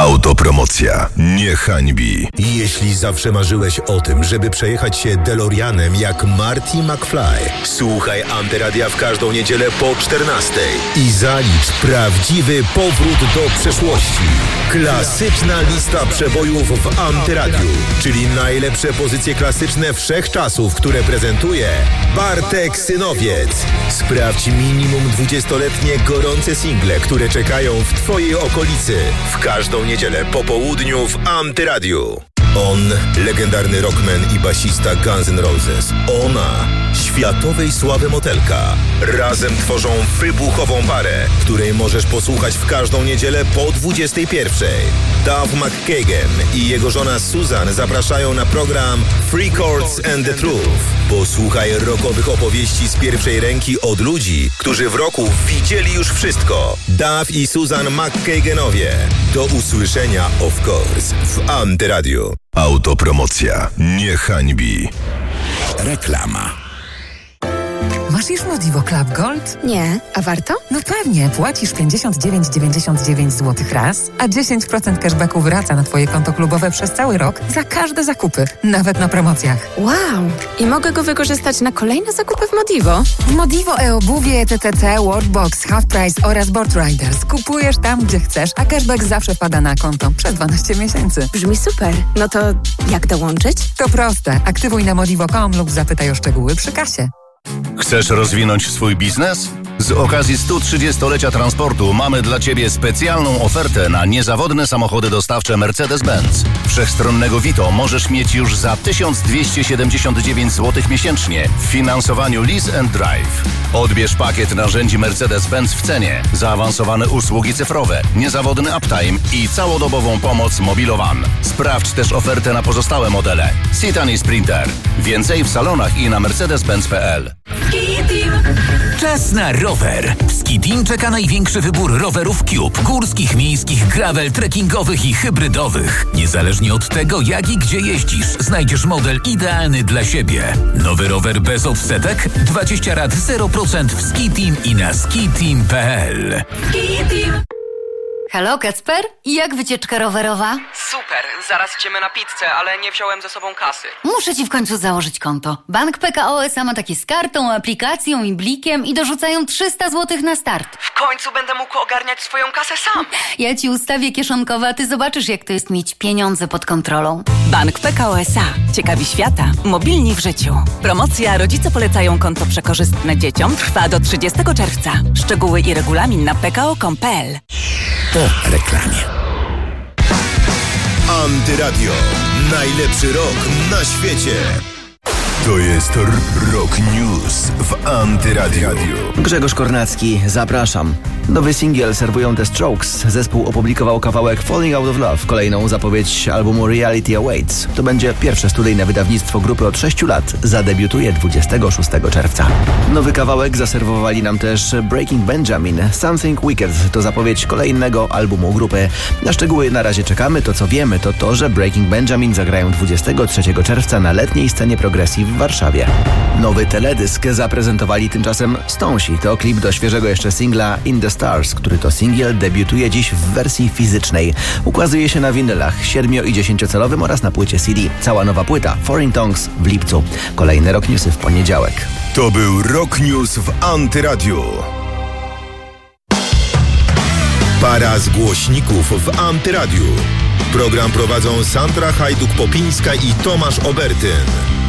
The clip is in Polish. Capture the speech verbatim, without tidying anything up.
Autopromocja nie hańbi. Jeśli zawsze marzyłeś o tym, żeby przejechać się DeLoreanem jak Marty McFly, słuchaj Antyradia w każdą niedzielę po czternastej i zalicz prawdziwy powrót do przeszłości. Klasyczna lista przebojów w Antyradiu, czyli najlepsze pozycje klasyczne wszechczasów, które prezentuje Bartek Synowiec. Sprawdź minimum dwudziestoletnie gorące single, które czekają w Twojej okolicy. W każdą niedzielę po południu w Antyradiu. On, legendarny rockman i basista Guns N' Roses. Ona, światowej sławy modelka. Razem tworzą wybuchową parę, której możesz posłuchać w każdą niedzielę po dwudziestej pierwszej. Duff McKagan i jego żona Susan zapraszają na program Three Chords and the Truth. Posłuchaj rockowych opowieści z pierwszej ręki od ludzi, którzy w roku widzieli już wszystko. Duff i Susan McKaganowie. Do usłyszenia, of course, w Antyradiu. Autopromocja nie hańbi. Reklama. Masz już Modivo Club Gold? Nie, a warto? No pewnie, płacisz pięćdziesiąt dziewięć dziewięćdziesiąt dziewięć złotych raz, a dziesięć procent cashbacku wraca na Twoje konto klubowe przez cały rok za każde zakupy, nawet na promocjach. Wow! I mogę go wykorzystać na kolejne zakupy w Modivo? W Modivo e-obuwie, T T C, Worldbox, Half Price oraz Board Riders. Kupujesz tam, gdzie chcesz, a cashback zawsze wpada na konto przez dwanaście miesięcy. Brzmi super. No to jak dołączyć? To proste. Aktywuj na modivo kropka com lub zapytaj o szczegóły przy kasie. Chcesz rozwinąć swój biznes? Z okazji stu trzydziestolecia transportu mamy dla Ciebie specjalną ofertę na niezawodne samochody dostawcze Mercedes-Benz. Wszechstronnego Vito możesz mieć już za tysiąc dwieście siedemdziesiąt dziewięć złotych miesięcznie w finansowaniu Lease and Drive. Odbierz pakiet narzędzi Mercedes-Benz w cenie, zaawansowane usługi cyfrowe, niezawodny uptime i całodobową pomoc Mobilowan. Sprawdź też ofertę na pozostałe modele. Citan i Sprinter. Więcej w salonach i na mercedes benz kropka p l. Czas na rower. W Ski-Team czeka największy wybór rowerów Cube. Górskich, miejskich, gravel, trekkingowych i hybrydowych. Niezależnie od tego, jak i gdzie jeździsz, znajdziesz model idealny dla siebie. Nowy rower bez odsetek? dwadzieścia rat zero procent w Ski-Team i na ski team kropka p l. Ski-Team. Halo, Kacper? I jak wycieczka rowerowa? Super, zaraz idziemy na pizzę, ale nie wziąłem ze sobą kasy. Muszę ci w końcu założyć konto. Bank P K O S A ma takie z kartą, aplikacją i blikiem i dorzucają trzysta złotych na start. W końcu będę mógł ogarniać swoją kasę sam. Ja ci ustawię kieszonkowe, a ty zobaczysz, jak to jest mieć pieniądze pod kontrolą. Bank P K O S A. Ciekawi świata. Mobilni w życiu. Promocja Rodzice polecają konto przekorzystne dzieciom trwa do trzydziestego czerwca. Szczegóły i regulamin na p k o kropka com kropka p l. Po reklamie. Antyradio. Najlepszy rok na świecie. To jest r- Rock News w Antyradiu. Grzegorz Kornacki, zapraszam. Nowy singiel serwują The Strokes. Zespół opublikował kawałek Falling Out of Love, kolejną zapowiedź albumu Reality Awaits. To będzie pierwsze studyjne wydawnictwo grupy od sześciu lat. Zadebiutuje dwudziestego szóstego czerwca. Nowy kawałek zaserwowali nam też Breaking Benjamin. Something Wicked to zapowiedź kolejnego albumu grupy. Na szczegóły na razie czekamy. To co wiemy to to, że Breaking Benjamin zagrają dwudziestego trzeciego czerwca na letniej scenie progresji w Warszawie. Nowy teledysk zaprezentowali tymczasem Stonesi. To klip do świeżego jeszcze singla In the Stars, który to singiel debiutuje dziś w wersji fizycznej. Ukazuje się na winylach siedmiu- i dziesięciocalowym oraz na płycie C D. Cała nowa płyta Foreign Tongues w lipcu. Kolejne Rock Newsy w poniedziałek. To był Rock News w Antyradiu. Para z głośników w Antyradiu. Program prowadzą Sandra Hajduk-Popińska i Tomasz Obertyn.